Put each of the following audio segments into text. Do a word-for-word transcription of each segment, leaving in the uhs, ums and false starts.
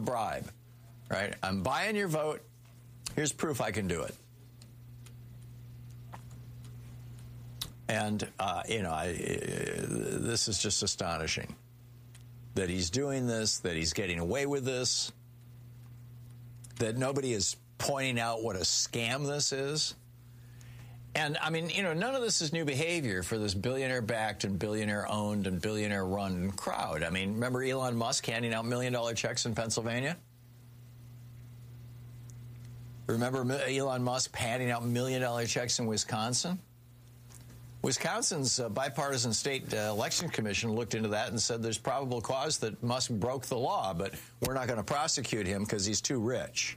bribe, right? I'm buying your vote. Here's proof I can do it. And, uh, you know, I, uh, this is just astonishing that he's doing this, that he's getting away with this, that nobody is pointing out what a scam this is. And, I mean, you know, none of this is new behavior for this billionaire-backed and billionaire-owned and billionaire-run crowd. I mean, remember Elon Musk handing out million-dollar checks in Pennsylvania? Remember Elon Musk handing out million-dollar checks in Wisconsin? Wisconsin's uh, bipartisan state uh, election commission looked into that and said there's probable cause that Musk broke the law, but we're not going to prosecute him because he's too rich.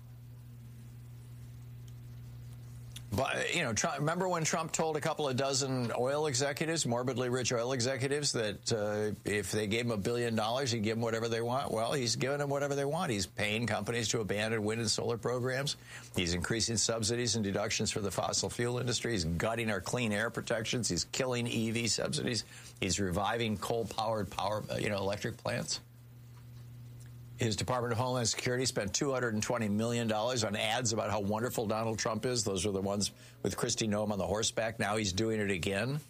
But, you know, Trump, remember when Trump told a couple of dozen oil executives, morbidly rich oil executives, that uh, if they gave him a billion dollars, he'd give them whatever they want? Well, he's giving them whatever they want. He's paying companies to abandon wind and solar programs. He's increasing subsidies and deductions for the fossil fuel industry. He's gutting our clean air protections. He's killing E V subsidies. He's reviving coal-powered power, you know, electric plants. His Department of Homeland Security spent two hundred twenty million dollars on ads about how wonderful Donald Trump is. Those are the ones with Kristi Noem on the horseback. Now he's doing it again.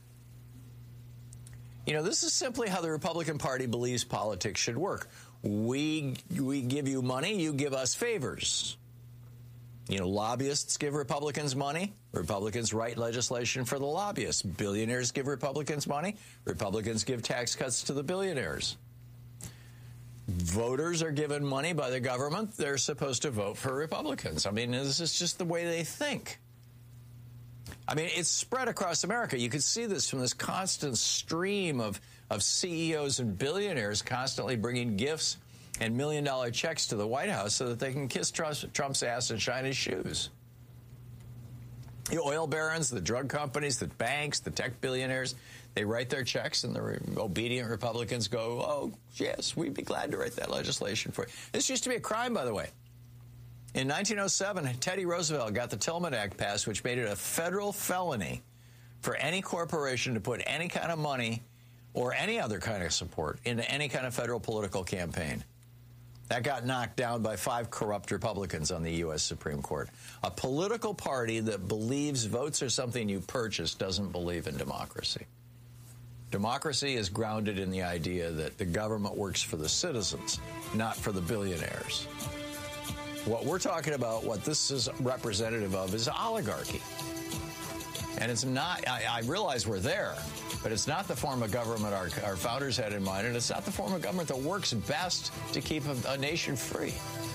You know, this is simply how the Republican Party believes politics should work. We, we give you money, you give us favors. You know, lobbyists give Republicans money. Republicans write legislation for the lobbyists. Billionaires give Republicans money. Republicans give tax cuts to the billionaires. Voters are given money by the government. They're supposed to vote for Republicans. I mean, this is just the way they think. I mean, it's spread across America. You can see this from this constant stream of, of C E Os and billionaires constantly bringing gifts and million-dollar checks to the White House so that they can kiss Trump's ass and shine his shoes. The oil barons, the drug companies, the banks, the tech billionaires, they write their checks, and the re- obedient Republicans go, oh, yes, we'd be glad to write that legislation for you. This used to be a crime, by the way. In nineteen oh seven, Teddy Roosevelt got the Tillman Act passed, which made it a federal felony for any corporation to put any kind of money or any other kind of support into any kind of federal political campaign. That got knocked down by five corrupt Republicans on the U S Supreme Court. A political party that believes votes are something you purchase doesn't believe in democracy. Democracy is grounded in the idea that the government works for the citizens, not for the billionaires. What we're talking about, what this is representative of, is oligarchy. And it's not, I, I realize we're there, but it's not the form of government our, our founders had in mind, and it's not the form of government that works best to keep a, a nation free.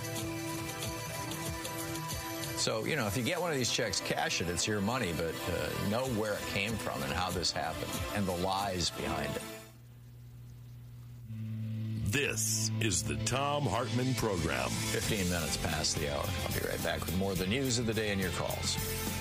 So, you know, if you get one of these checks, cash it. It's your money, but uh, know where it came from and how this happened and the lies behind it. This is the Thom Hartmann Program. fifteen minutes past the hour. I'll be right back with more of the news of the day and your calls.